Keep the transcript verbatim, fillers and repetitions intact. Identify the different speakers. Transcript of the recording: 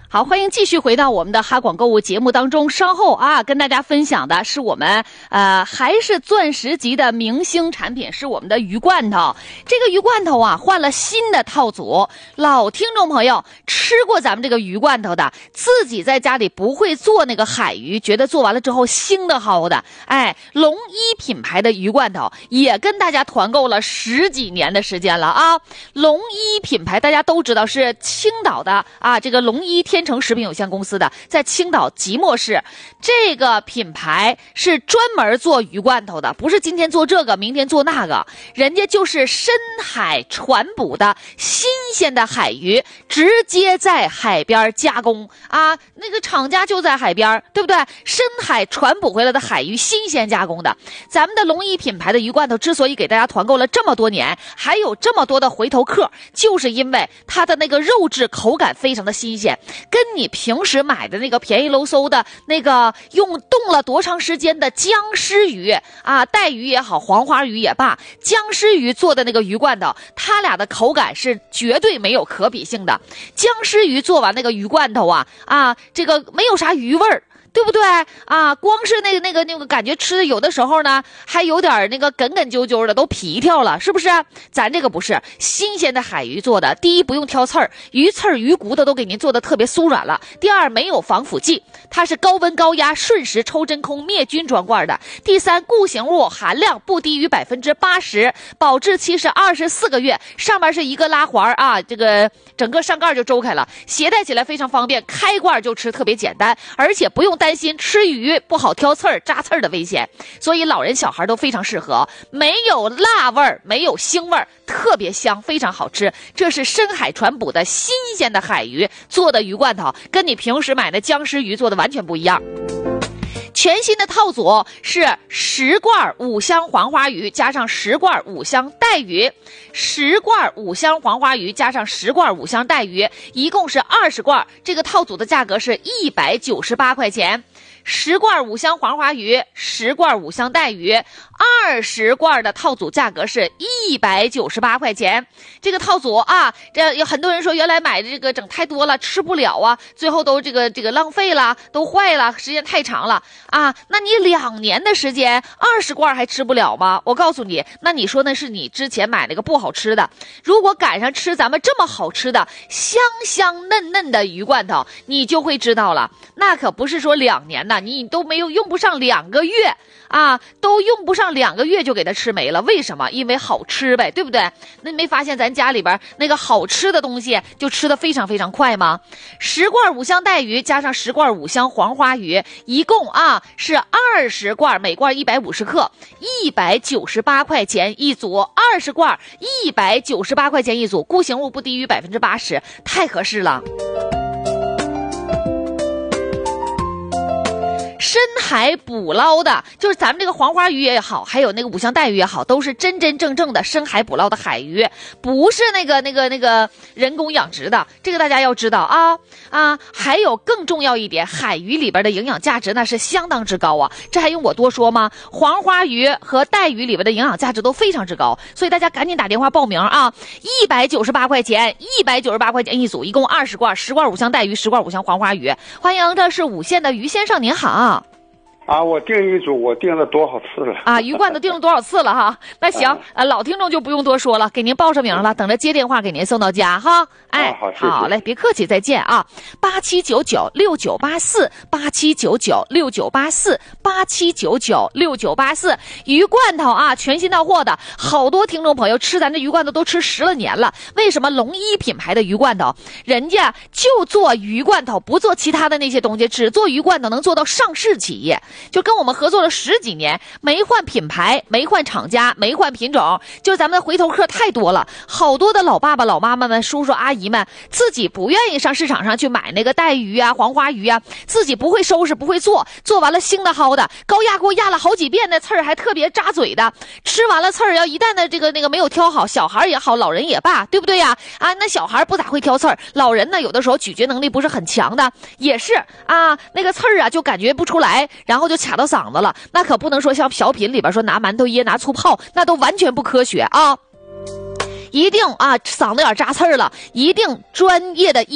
Speaker 1: 好，欢迎继续回到我们的哈广购物节目当中。稍后啊，跟大家分享的是我们呃还是钻石级的明星产品，是我们的鱼罐头。这个鱼罐头啊，换了新的套组。老听众朋友吃过咱们这个鱼罐头的，自己在家里不会做那个海鱼，觉得做完了之后腥的好的，哎，龙一品牌的鱼罐头也跟大家团购了十几年的时间了啊。龙一品牌大家都知道是青岛的啊，这个龙一天成食品有限公司的，在青岛即墨市。这个品牌是专门做鱼罐头的，不是今天做这个明天做那个，人家就是深海传捕的新鲜的海鱼，直接在海边加工啊，那个厂家就在海边，对不对？深海传捕回来的海鱼新鲜加工的。咱们的龙一品牌的鱼罐头之所以给大家团购了这么多年，还有这么多的回头客，就是因为它的那个肉质口感非常的新鲜，跟你平时买的那个便宜喽嗖的那个用冻了多长时间的僵尸鱼啊，带鱼也好，黄花鱼也罢，僵尸鱼做的那个鱼罐头，它俩的口感是绝对没有可比性的。僵尸鱼做完那个鱼罐头啊啊，这个没有啥鱼味儿，对不对啊？光是那个那个那个感觉吃的有的时候呢，还有点那个梗梗啾啾的，都皮跳了，是不是？咱这个不是新鲜的海鱼做的，第一不用挑刺儿，鱼刺儿鱼骨头都给您做的特别酥软了。第二没有防腐剂，它是高温高压瞬时抽真空灭菌装罐的。第三固形物含量不低于百分之八十，保质期是二十四个月。上面是一个拉环啊，这个整个上盖就周开了，携带起来非常方便，开罐就吃特别简单，而且不用担心吃鱼不好挑刺儿扎刺儿的危险，所以老人小孩都非常适合，没有辣味儿，没有腥味儿，特别香，非常好吃。这是深海传捕的新鲜的海鱼做的鱼罐头，跟你平时买的僵尸鱼做的完全不一样。全新的套组是十罐五香黄花鱼加上十罐五香带鱼，十罐五香黄花鱼加上十罐五香带鱼，一共是二十罐。这个套组的价格是一百九十八块钱。十罐五香黄花鱼，十罐五香带鱼，二十罐的套组价格是一百九十八块钱。这个套组啊，这有很多人说原来买的这个整太多了，吃不了啊，最后都这个这个浪费了，都坏了，时间太长了啊。那你两年的时间，二十罐还吃不了吗？我告诉你，那你说那是你之前买那个不好吃的，如果赶上吃咱们这么好吃的香香嫩嫩的鱼罐头，你就会知道了，那可不是说两年的。你都没有用不上两个月啊，都用不上两个月就给它吃没了。为什么？因为好吃呗，对不对？那你没发现咱家里边那个好吃的东西就吃得非常非常快吗？十罐五香带鱼加上十罐五香黄花鱼，一共啊是二十罐，每罐一百五十克，一百九十八块钱一组。二十罐一百九十八块钱一组，固形物不低于百分之八十，太合适了。深海捕捞的，就是咱们这个黄花鱼也好，还有那个五香带鱼也好，都是真真正正的深海捕捞的海鱼，不是那个那个那个人工养殖的，这个大家要知道啊啊！还有更重要一点，海鱼里边的营养价值那是相当之高啊，这还用我多说吗？黄花鱼和带鱼里边的营养价值都非常之高，所以大家赶紧打电话报名啊！一百九十八块钱，一百九十八块钱一组，一共二十罐，十罐五香带鱼，十罐五香黄花鱼。欢迎，这是五县的于先生，您好。
Speaker 2: 啊，我订一组，我订了多少次了？
Speaker 1: 啊，鱼罐头订了多少次了哈？那行，啊、呃，老听众就不用多说了，给您报上名了，等着接电话给您送到家哈。哎，
Speaker 2: 啊、好，谢谢，
Speaker 1: 好嘞，别客气，再见啊！八七九九六九八四，八七九九六九八四，八七九九六九八四，鱼罐头啊，全新到货的，好多听众朋友吃咱这鱼罐头都吃十了年了。为什么龙一品牌的鱼罐头，人家就做鱼罐头，不做其他的那些东西，只做鱼罐头，能做到上市企业。就跟我们合作了十几年，没换品牌，没换厂家，没换品种，就咱们的回头客太多了。好多的老爸爸老妈妈们、叔叔阿姨们自己不愿意上市场上去买那个带鱼啊、黄花鱼啊，自己不会收拾，不会做，做完了腥的蒿的，高压锅压了好几遍的刺儿还特别扎嘴的，吃完了刺儿要一旦的这个那个没有挑好，小孩也好，老人也罢，对不对呀？啊，那小孩不咋会挑刺儿，老人呢有的时候咀嚼能力不是很强的，也是啊，那个刺儿啊就感觉不出来，然后就卡到嗓子了，那可不能说像小品里边说拿馒头噎拿醋泡，那都完全不科学啊！一定啊嗓子眼扎刺儿了，一定专业的医